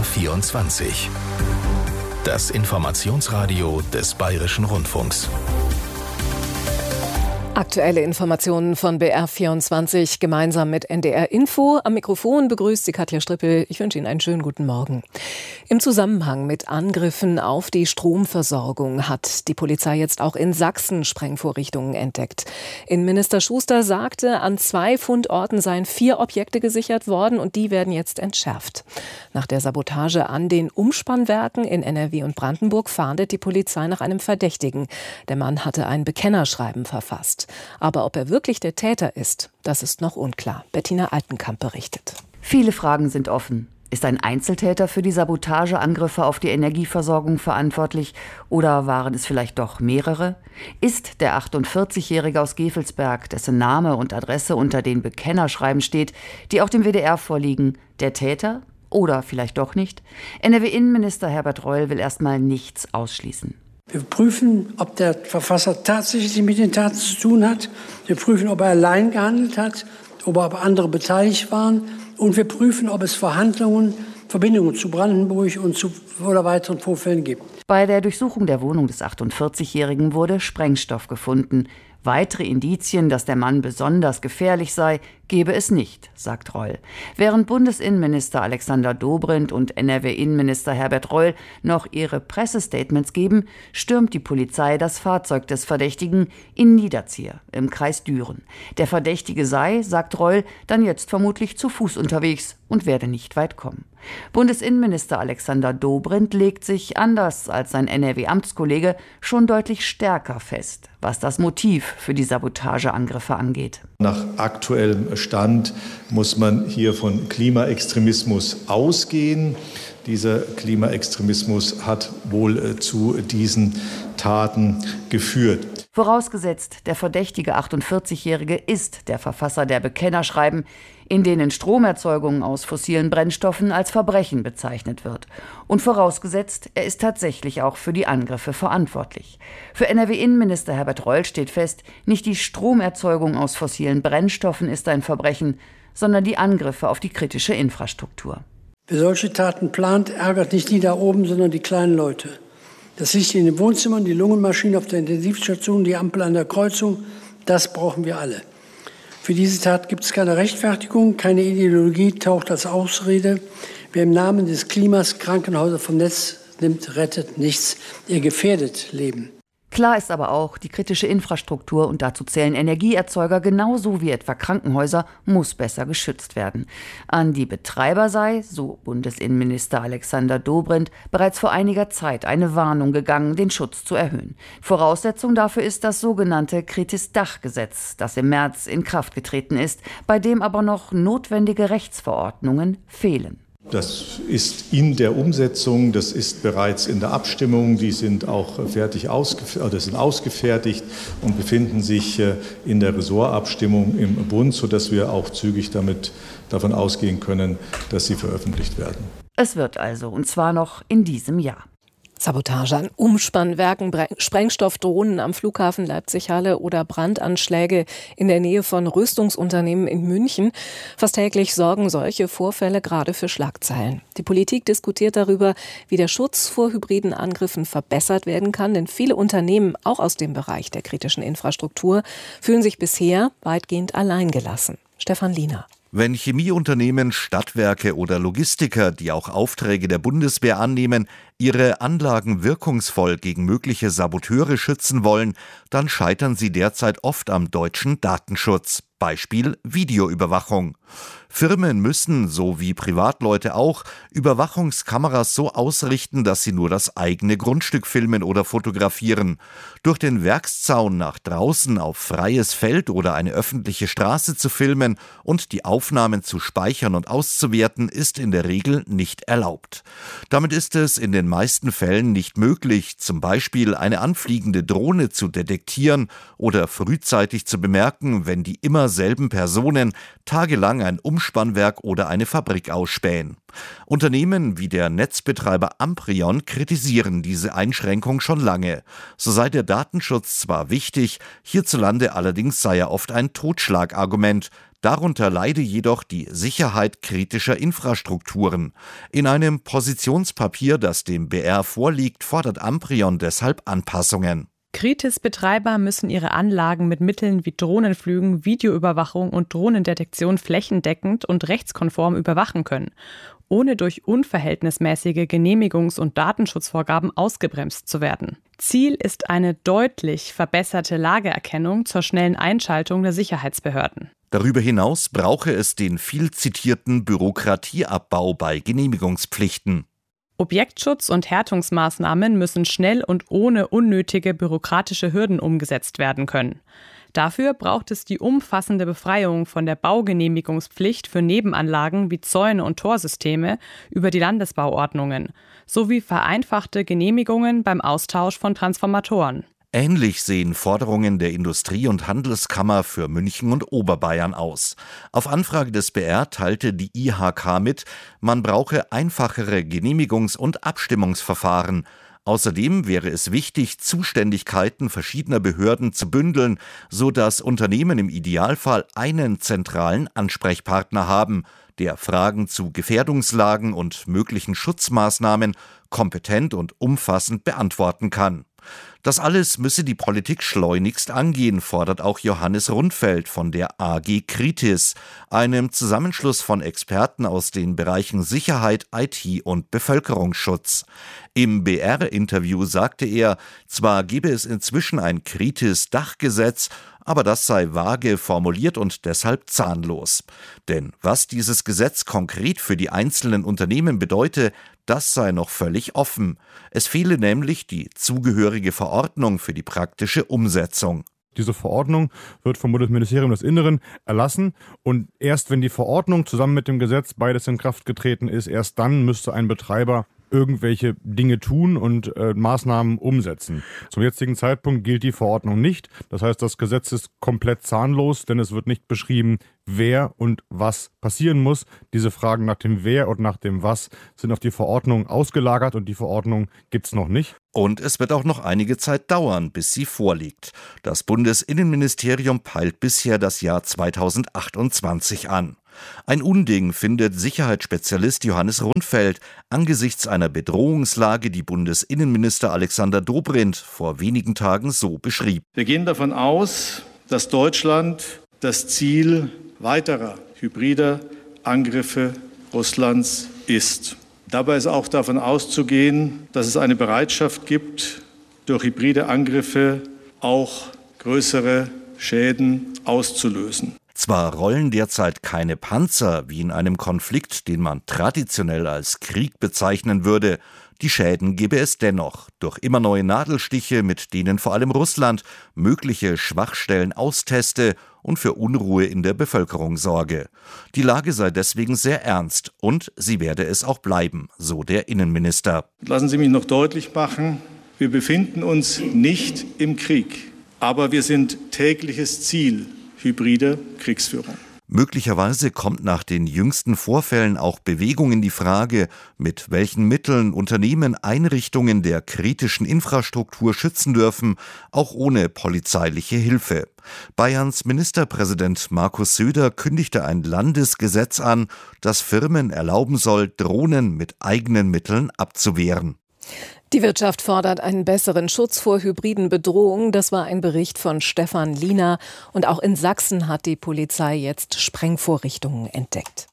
BR24. Das Informationsradio des Bayerischen Rundfunks. Aktuelle Informationen von BR24 gemeinsam mit NDR Info. Am Mikrofon begrüßt Sie Katja Strippel. Ich wünsche Ihnen einen schönen guten Morgen. Im Zusammenhang mit Angriffen auf die Stromversorgung hat die Polizei jetzt auch in Sachsen Sprengvorrichtungen entdeckt. Innenminister Schuster sagte, an 2 Fundorten seien 4 Objekte gesichert worden und die werden jetzt entschärft. Nach der Sabotage an den Umspannwerken in NRW und Brandenburg fahndet die Polizei nach einem Verdächtigen. Der Mann hatte ein Bekennerschreiben verfasst. Aber ob er wirklich der Täter ist, das ist noch unklar. Bettina Altenkamp berichtet. Viele Fragen sind offen. Ist ein Einzeltäter für die Sabotageangriffe auf die Energieversorgung verantwortlich oder waren es vielleicht doch mehrere? Ist der 48-Jährige aus Gevelsberg, dessen Name und Adresse unter den Bekennerschreiben steht, die auch dem WDR vorliegen, der Täter oder vielleicht doch nicht? NRW-Innenminister Herbert Reul will erstmal nichts ausschließen. Wir prüfen, ob der Verfasser tatsächlich mit den Taten zu tun hat. Wir prüfen, ob er allein gehandelt hat, ob andere beteiligt waren. Und wir prüfen, ob es Verbindungen zu Brandenburg oder weiteren Vorfällen gibt. Bei der Durchsuchung der Wohnung des 48-Jährigen wurde Sprengstoff gefunden. Weitere Indizien, dass der Mann besonders gefährlich sei, gebe es nicht, sagt Reul. Während Bundesinnenminister Alexander Dobrindt und NRW-Innenminister Herbert Reul noch ihre Pressestatements geben, stürmt die Polizei das Fahrzeug des Verdächtigen in Niederzier im Kreis Düren. Der Verdächtige sei, sagt Reul, dann jetzt vermutlich zu Fuß unterwegs und werde nicht weit kommen. Bundesinnenminister Alexander Dobrindt legt sich, anders als sein NRW-Amtskollege, schon deutlich stärker fest, was das Motiv für die Sabotageangriffe angeht. Nach aktuellem Stand muss man hier von Klimaextremismus ausgehen. Dieser Klimaextremismus hat wohl zu diesen Taten geführt. Vorausgesetzt, der verdächtige 48-Jährige ist der Verfasser der Bekennerschreiben, in denen Stromerzeugung aus fossilen Brennstoffen als Verbrechen bezeichnet wird. Und vorausgesetzt, er ist tatsächlich auch für die Angriffe verantwortlich. Für NRW-Innenminister Herbert Reul steht fest, nicht die Stromerzeugung aus fossilen Brennstoffen ist ein Verbrechen, sondern die Angriffe auf die kritische Infrastruktur. Wer solche Taten plant, ärgert nicht die da oben, sondern die kleinen Leute. Das Licht in den Wohnzimmern, die Lungenmaschine auf der Intensivstation, die Ampel an der Kreuzung, das brauchen wir alle. Für diese Tat gibt es keine Rechtfertigung, keine Ideologie taucht als Ausrede. Wer im Namen des Klimas Krankenhäuser vom Netz nimmt, rettet nichts. Er gefährdet Leben. Klar ist aber auch, die kritische Infrastruktur, und dazu zählen Energieerzeuger genauso wie etwa Krankenhäuser, muss besser geschützt werden. An die Betreiber sei, so Bundesinnenminister Alexander Dobrindt, bereits vor einiger Zeit eine Warnung gegangen, den Schutz zu erhöhen. Voraussetzung dafür ist das sogenannte Kritis-Dach-Gesetz, das im März in Kraft getreten ist, bei dem aber noch notwendige Rechtsverordnungen fehlen. Das ist in der Umsetzung, das ist bereits in der Abstimmung, die sind auch sind ausgefertigt und befinden sich in der Ressortabstimmung im Bund, sodass wir auch zügig davon ausgehen können, dass sie veröffentlicht werden. Es wird also, und zwar noch in diesem Jahr. Sabotage an Umspannwerken, Sprengstoffdrohnen am Flughafen Leipzig-Halle oder Brandanschläge in der Nähe von Rüstungsunternehmen in München. Fast täglich sorgen solche Vorfälle gerade für Schlagzeilen. Die Politik diskutiert darüber, wie der Schutz vor hybriden Angriffen verbessert werden kann, denn viele Unternehmen, auch aus dem Bereich der kritischen Infrastruktur, fühlen sich bisher weitgehend alleingelassen. Stefan Liener. Wenn Chemieunternehmen, Stadtwerke oder Logistiker, die auch Aufträge der Bundeswehr annehmen, ihre Anlagen wirkungsvoll gegen mögliche Saboteure schützen wollen, dann scheitern sie derzeit oft am deutschen Datenschutz. Beispiel Videoüberwachung. Firmen müssen, so wie Privatleute auch, Überwachungskameras so ausrichten, dass sie nur das eigene Grundstück filmen oder fotografieren. Durch den Werkszaun nach draußen auf freies Feld oder eine öffentliche Straße zu filmen und die Aufnahmen zu speichern und auszuwerten, ist in der Regel nicht erlaubt. Damit ist es in den meisten Fällen nicht möglich, zum Beispiel eine anfliegende Drohne zu detektieren oder frühzeitig zu bemerken, wenn die immer selben Personen tagelang ein Umspannwerk oder eine Fabrik ausspähen. Unternehmen wie der Netzbetreiber Amprion kritisieren diese Einschränkung schon lange. So sei der Datenschutz zwar wichtig, hierzulande allerdings sei er oft ein Totschlagargument. Darunter leide jedoch die Sicherheit kritischer Infrastrukturen. In einem Positionspapier, das dem BR vorliegt, fordert Amprion deshalb Anpassungen. Kritis-Betreiber müssen ihre Anlagen mit Mitteln wie Drohnenflügen, Videoüberwachung und Drohnendetektion flächendeckend und rechtskonform überwachen können, ohne durch unverhältnismäßige Genehmigungs- und Datenschutzvorgaben ausgebremst zu werden. Ziel ist eine deutlich verbesserte Lageerkennung zur schnellen Einschaltung der Sicherheitsbehörden. Darüber hinaus brauche es den viel zitierten Bürokratieabbau bei Genehmigungspflichten. Objektschutz und Härtungsmaßnahmen müssen schnell und ohne unnötige bürokratische Hürden umgesetzt werden können. Dafür braucht es die umfassende Befreiung von der Baugenehmigungspflicht für Nebenanlagen wie Zäune und Torsysteme über die Landesbauordnungen sowie vereinfachte Genehmigungen beim Austausch von Transformatoren. Ähnlich sehen Forderungen der Industrie- und Handelskammer für München und Oberbayern aus. Auf Anfrage des BR teilte die IHK mit, man brauche einfachere Genehmigungs- und Abstimmungsverfahren. Außerdem wäre es wichtig, Zuständigkeiten verschiedener Behörden zu bündeln, sodass Unternehmen im Idealfall einen zentralen Ansprechpartner haben, der Fragen zu Gefährdungslagen und möglichen Schutzmaßnahmen kompetent und umfassend beantworten kann. Das alles müsse die Politik schleunigst angehen, fordert auch Johannes Rundfeld von der AG Kritis, einem Zusammenschluss von Experten aus den Bereichen Sicherheit, IT und Bevölkerungsschutz. Im BR-Interview sagte er, zwar gebe es inzwischen ein Kritis-Dachgesetz, aber das sei vage formuliert und deshalb zahnlos. Denn was dieses Gesetz konkret für die einzelnen Unternehmen bedeute, das sei noch völlig offen. Es fehle nämlich die zugehörige Verordnung für die praktische Umsetzung. Diese Verordnung wird vom Bundesministerium des Inneren erlassen und erst wenn die Verordnung zusammen mit dem Gesetz beides in Kraft getreten ist, erst dann müsste ein Betreiber irgendwelche Dinge tun und Maßnahmen umsetzen. Zum jetzigen Zeitpunkt gilt die Verordnung nicht. Das heißt, das Gesetz ist komplett zahnlos, denn es wird nicht beschrieben, wer und was passieren muss. Diese Fragen nach dem Wer und nach dem Was sind auf die Verordnung ausgelagert und die Verordnung gibt's noch nicht. Und es wird auch noch einige Zeit dauern, bis sie vorliegt. Das Bundesinnenministerium peilt bisher das Jahr 2028 an. Ein Unding findet Sicherheitsspezialist Johannes Rundfeld angesichts einer Bedrohungslage, die Bundesinnenminister Alexander Dobrindt vor wenigen Tagen so beschrieb. Wir gehen davon aus, dass Deutschland das Ziel weiterer hybrider Angriffe Russlands ist. Dabei ist auch davon auszugehen, dass es eine Bereitschaft gibt, durch hybride Angriffe auch größere Schäden auszulösen. Zwar rollen derzeit keine Panzer wie in einem Konflikt, den man traditionell als Krieg bezeichnen würde. Die Schäden gebe es dennoch durch immer neue Nadelstiche, mit denen vor allem Russland mögliche Schwachstellen austeste und für Unruhe in der Bevölkerung sorge. Die Lage sei deswegen sehr ernst und sie werde es auch bleiben, so der Innenminister. Lassen Sie mich noch deutlich machen, wir befinden uns nicht im Krieg, aber wir sind tägliches Ziel hybride Kriegsführung. Möglicherweise kommt nach den jüngsten Vorfällen auch Bewegung in die Frage, mit welchen Mitteln Unternehmen Einrichtungen der kritischen Infrastruktur schützen dürfen, auch ohne polizeiliche Hilfe. Bayerns Ministerpräsident Markus Söder kündigte ein Landesgesetz an, das Firmen erlauben soll, Drohnen mit eigenen Mitteln abzuwehren. Die Wirtschaft fordert einen besseren Schutz vor hybriden Bedrohungen. Das war ein Bericht von Stefan Liener. Und auch in Sachsen hat die Polizei jetzt Sprengvorrichtungen entdeckt.